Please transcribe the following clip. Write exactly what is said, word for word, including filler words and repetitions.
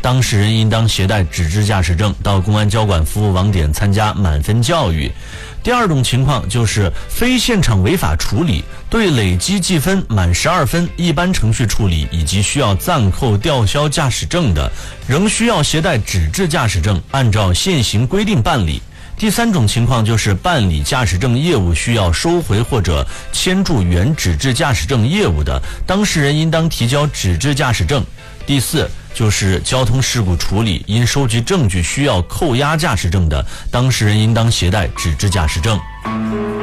当事人应当携带纸质驾驶证到公安交管服务网点参加满分教育。第二种情况就是非现场违法处理，对累计记分满十二分一般程序处理以及需要暂扣吊销驾驶证的，仍需要携带纸质驾驶证，按照现行规定办理。第三种情况就是办理驾驶证业务需要收回或者签注原纸质驾驶证业务的，当事人应当提交纸质驾驶证。第四就是交通事故处理因收集证据需要扣押驾驶证的，当事人应当携带纸质驾驶证。